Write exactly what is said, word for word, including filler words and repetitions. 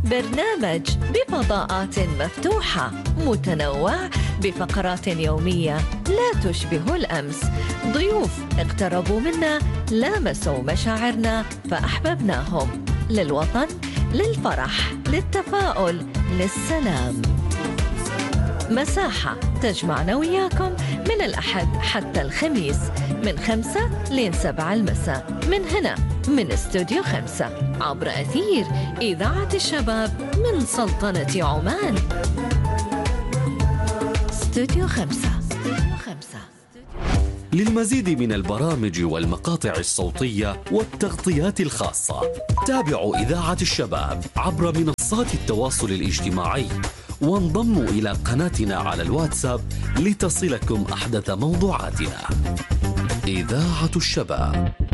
برنامج بفضاءات مفتوحة متنوع بفقرات يومية لا تشبه الأمس. ضيوف اقتربوا منا، لامسوا مشاعرنا فأحببناهم. للوطن، للفرح، للتفاؤل، للسلام. مساحة تجمعنا وياكم من الأحد حتى الخميس من خمسة لين سبعة المساء من هنا من استوديو خمسة عبر أثير إذاعة الشباب من سلطنة عمان. استوديو خمسة. استوديو خمسة. للمزيد من البرامج والمقاطع الصوتية والتغطيات الخاصة تابعوا إذاعة الشباب عبر منصات التواصل الاجتماعي وانضموا إلى قناتنا على الواتساب لتصلكم أحدث موضوعاتنا. إذاعة الشباب.